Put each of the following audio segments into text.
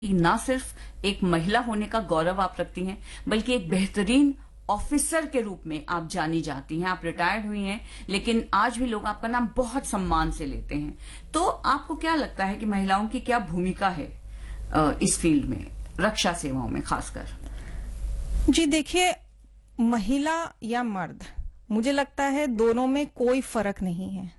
ना सिर्फ एक महिला होने का गौरव आप रखती हैं, बल्कि एक बेहतरीन ऑफिसर के रूप में आप जानी जाती हैं। आप रिटायर्ड हुई हैं, लेकिन आज भी लोग आपका नाम बहुत सम्मान से लेते हैं। तो आपको क्या लगता है कि महिलाओं की क्या भूमिका है इस फील्ड में, रक्षा सेवाओं में खासकर? जी देखिए, महिला या मर्द, मुझे लगता है दोनों में कोई फर्क नहीं है।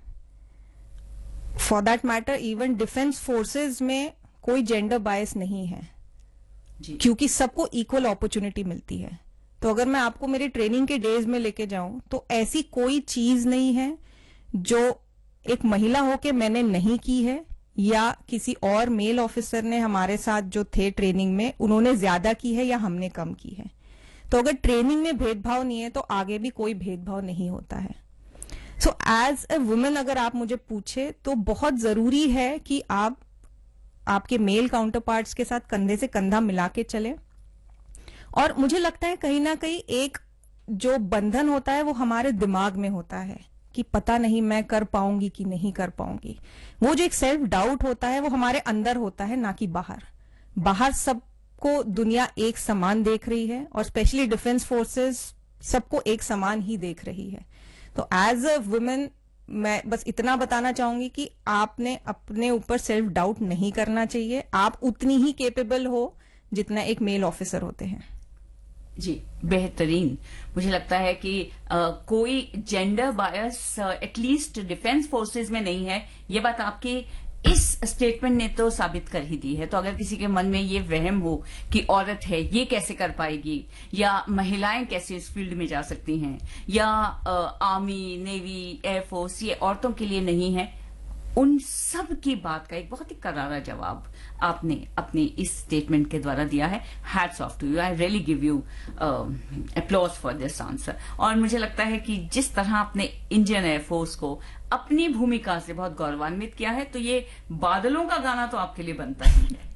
For that matter even defence forces में कोई जेंडर बायस नहीं है जी। क्योंकि सबको इक्वल अपॉर्चुनिटी मिलती है। तो अगर मैं आपको मेरी ट्रेनिंग के डेज में लेके जाऊं तो ऐसी कोई चीज नहीं है जो एक महिला होके मैंने नहीं की है या किसी और मेल ऑफिसर ने हमारे साथ जो थे ट्रेनिंग में उन्होंने ज्यादा की है या हमने कम की है। तो अगर ट्रेनिंग में भेदभाव नहीं है तो आगे भी कोई भेदभाव नहीं होता है। सो एज ए वुमेन अगर आप मुझे पूछे तो बहुत जरूरी है कि आप आपके मेल काउंटर पार्ट्स के साथ कंधे से कंधा मिला के चले। और मुझे लगता है कहीं ना कहीं एक जो बंधन होता है वो हमारे दिमाग में होता है कि पता नहीं मैं कर पाऊंगी कि नहीं कर पाऊंगी। वो जो एक सेल्फ डाउट होता है वो हमारे अंदर होता है, ना कि बाहर। बाहर सबको दुनिया एक समान देख रही है और स्पेशली डिफेंस फोर्सेस सबको एक समान ही देख रही है। तो एज अ वुमेन मैं बस इतना बताना चाहूंगी कि आपने अपने ऊपर सेल्फ डाउट नहीं करना चाहिए। आप उतनी ही केपेबल हो जितना एक मेल ऑफिसर होते हैं। जी, बेहतरीन। मुझे लगता है कि कोई gender bias at least defence forces में नहीं है। ये बात आपकी इस स्टेटमेंट ने तो साबित कर ही दी है। तो अगर किसी के मन में ये वहम हो कि औरत है, ये कैसे कर पाएगी, या महिलाएं कैसे इस फील्ड में जा सकती हैं, या आर्मी, नेवी, एयरफोर्स ये औरतों के लिए नहीं है, उन सब की बात का एक बहुत ही करारा जवाब आपने अपने इस स्टेटमेंट के द्वारा दिया है। Hats off to you. I really give you applause for this answer. और मुझे लगता है कि जिस तरह आपने इंडियन एयरफोर्स को अपनी भूमिका से बहुत गौरवान्वित किया है, तो ये बादलों का गाना तो आपके लिए बनता ही है।